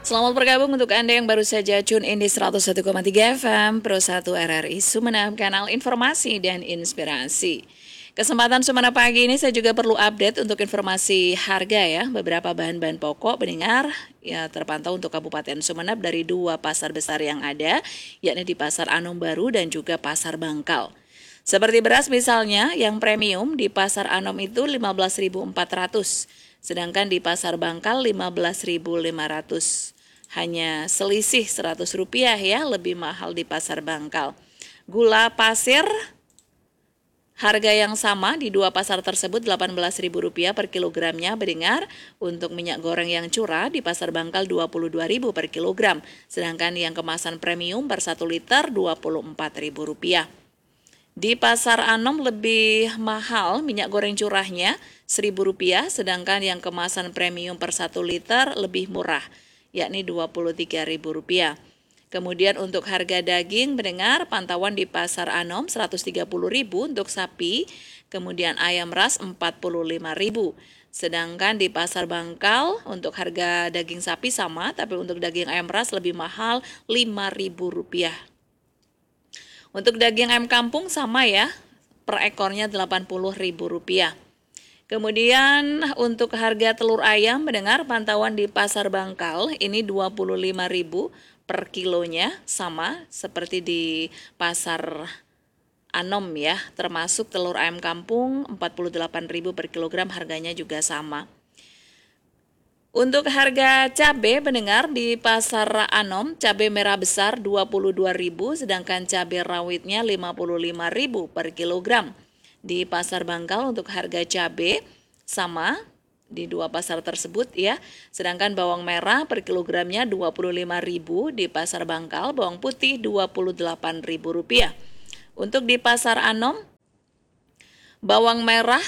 Selamat bergabung untuk Anda yang baru saja tune in di 101,3 FM Pro 1 RRI Sumeneb, kanal informasi dan inspirasi. Kesempatan Sumeneb pagi ini saya juga perlu update untuk informasi harga ya. Beberapa bahan-bahan pokok pendengar ya terpantau untuk Kabupaten Sumeneb dari dua pasar besar yang ada, yakni di Pasar Anom Baru dan juga Pasar Bangkal. Seperti beras misalnya, yang premium di Pasar Anom itu 15.400, sedangkan di Pasar Bangkal 15.500. Hanya selisih Rp100 ya, lebih mahal di Pasar Bangkal. Gula pasir, harga yang sama di dua pasar tersebut Rp18.000 per kilogramnya mendengar. Untuk minyak goreng yang curah di Pasar Bangkal Rp22.000 per kilogram, sedangkan yang kemasan premium per 1 liter Rp24.000. Di Pasar Anom lebih mahal minyak goreng curahnya Rp1.000, sedangkan yang kemasan premium per 1 liter lebih murah, yakni Rp23.000. Kemudian untuk harga daging mendengar pantauan di Pasar Anom Rp130.000 untuk sapi, kemudian ayam ras Rp45.000. Sedangkan di Pasar Bangkal untuk harga daging sapi sama, tapi untuk daging ayam ras lebih mahal Rp5.000. Untuk daging ayam kampung sama ya, per ekornya Rp80.000. Kemudian untuk harga telur ayam mendengar pantauan di Pasar Bangkal ini Rp25.000 per kilonya, sama seperti di Pasar Anom ya, termasuk telur ayam kampung Rp48.000 per kilogram, harganya juga sama. Untuk harga cabai mendengar di Pasar Anom, cabai merah besar Rp22.000, sedangkan cabai rawitnya Rp55.000 per kilogram. Di Pasar Bangkal untuk harga cabai sama di dua pasar tersebut ya, sedangkan bawang merah per kilogramnya Rp25.000 di Pasar Bangkal, bawang putih Rp28.000. Untuk di Pasar Anom, bawang merah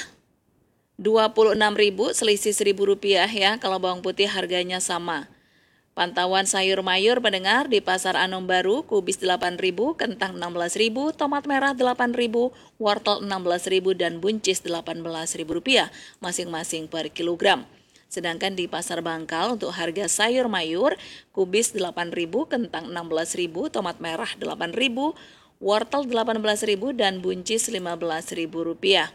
Rp26.000, selisih Rp1.000 ya, kalau bawang putih harganya sama. Pantauan sayur mayur mendengar di Pasar Anom Baru, kubis Rp8.000, kentang Rp16.000, tomat merah Rp8.000, wortel Rp16.000, dan buncis Rp18.000 masing-masing per kilogram. Sedangkan di Pasar Bangkal untuk harga sayur mayur, kubis Rp8.000, kentang Rp16.000, tomat merah Rp8.000, wortel Rp18.000, dan buncis Rp15.000.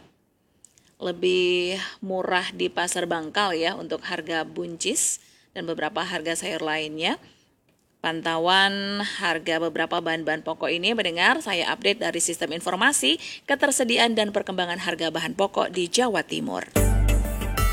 Lebih murah di Pasar Bangkal ya untuk harga buncis dan beberapa harga sayur lainnya. Pantauan harga beberapa bahan-bahan pokok ini mendengar saya update dari Sistem Informasi Ketersediaan dan Perkembangan Harga Bahan Pokok di Jawa Timur.